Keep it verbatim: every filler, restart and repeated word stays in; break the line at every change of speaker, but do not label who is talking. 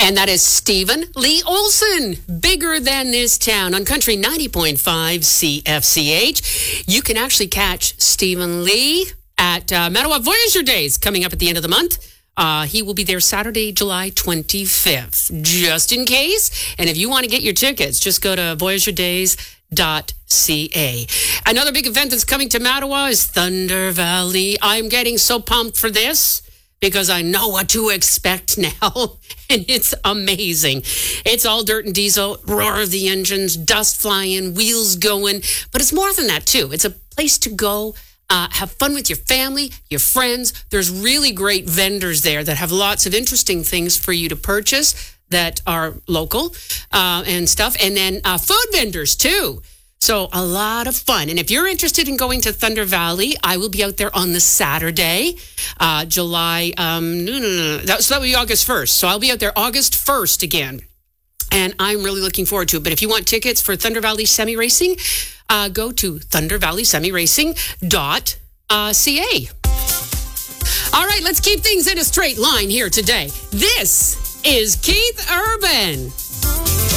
And that is Stephen Lee Olson, bigger than this town on Country ninety point five C F C H. You can actually catch Stephen Lee at uh, Mattawa Voyager Days coming up at the end of the month. Uh, he will be there Saturday, July twenty-fifth, just in case. And if you want to get your tickets, just go to voyager days dot c a. Another big event that's coming to Mattawa is Thunder Valley. I'm getting so pumped for this because I know what to expect now, and it's amazing. It's all dirt and diesel, roar of the engines, dust flying, wheels going, but it's more than that too. It's a place to go, uh, have fun with your family, your friends. There's really great vendors there that have lots of interesting things for you to purchase that are local uh, and stuff, and then uh, food vendors too. So a lot of fun. And if you're interested in going to Thunder Valley, I will be out there on the Saturday, uh, July, um, no, no, no, no. So that will be August first. So I'll be out there August first again. And I'm really looking forward to it. But if you want tickets for Thunder Valley Semi Racing, uh, go to thunder valley semi racing dot c a. All right, let's keep things in a straight line here today. This is Keith Urban.